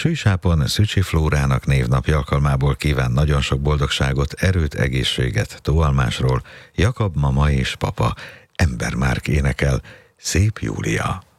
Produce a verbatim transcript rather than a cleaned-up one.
Sűsápon Szücsi Flórának névnapja alkalmából kíván nagyon sok boldogságot, erőt, egészséget Tóalmásról Jakab mama és papa. Embermárk énekel. Szép Júlia.